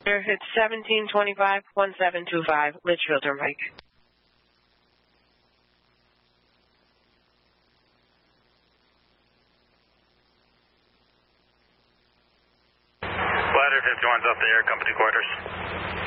It's 1725-1725, Litchfield, Turnpike. Ladder 51's up there, company quarters.